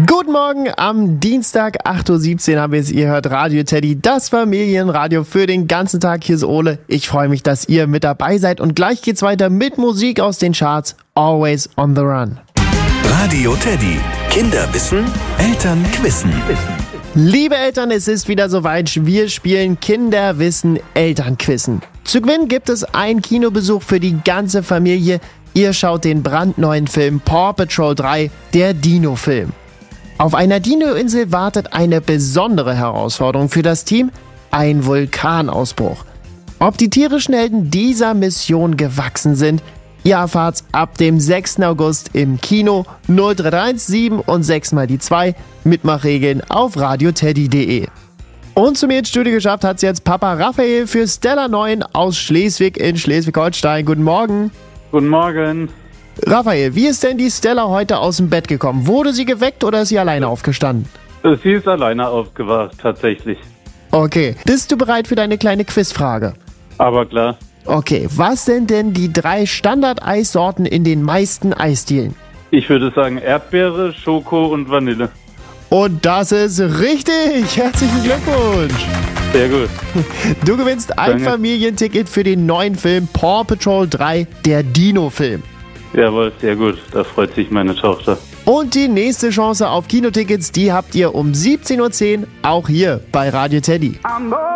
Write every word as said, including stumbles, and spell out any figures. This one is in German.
Guten Morgen am Dienstag, acht Uhr siebzehn haben wir es. Ihr hört Radio Teddy, das Familienradio für den ganzen Tag. Hier ist Ole. Ich freue mich, dass ihr mit dabei seid. Und gleich geht's weiter mit Musik aus den Charts. Always on the Run. Radio Teddy. Kinder wissen, Eltern quissen. Liebe Eltern, es ist wieder soweit. Wir spielen Kinder wissen, Eltern quissen. Zu gewinnen gibt es einen Kinobesuch für die ganze Familie. Ihr schaut den brandneuen Film Paw Patrol drei, der Dino-Film. Auf einer Dino-Insel wartet eine besondere Herausforderung für das Team, ein Vulkanausbruch. Ob die tierischen Helden dieser Mission gewachsen sind, ihr erfahrt's ab dem sechsten August im Kino. Null drei drei eins sieben und sechs mal die zwei. Mitmachregeln auf radioteddy punkt de. Und zu mir ins Studio geschafft hat's jetzt Papa Raphael für Stella neun aus Schleswig in Schleswig-Holstein. Guten Morgen. Guten Morgen. Raphael, wie ist denn die Stella heute aus dem Bett gekommen? Wurde sie geweckt oder ist sie alleine aufgestanden? Sie ist alleine aufgewacht, tatsächlich. Okay, bist du bereit für deine kleine Quizfrage? Aber klar. Okay, was sind denn die drei Standard-Eissorten in den meisten Eisdielen? Ich würde sagen Erdbeere, Schoko und Vanille. Und das ist richtig! Herzlichen Glückwunsch! Sehr gut. Du gewinnst ein Danke. Familienticket für den neuen Film Paw Patrol drei, der Dino-Film. Jawohl, sehr gut. Da freut sich meine Tochter. Und die nächste Chance auf Kinotickets, die habt ihr um siebzehn Uhr zehn, auch hier bei Radio Teddy.